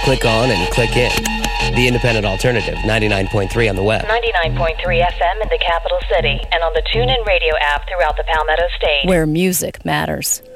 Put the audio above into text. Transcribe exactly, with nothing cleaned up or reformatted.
click on and click in. The Independent Alternative, ninety-nine point three on the web. ninety-nine point three F M in the capital city and on the TuneIn Radio app throughout the Palmetto State. Where music matters.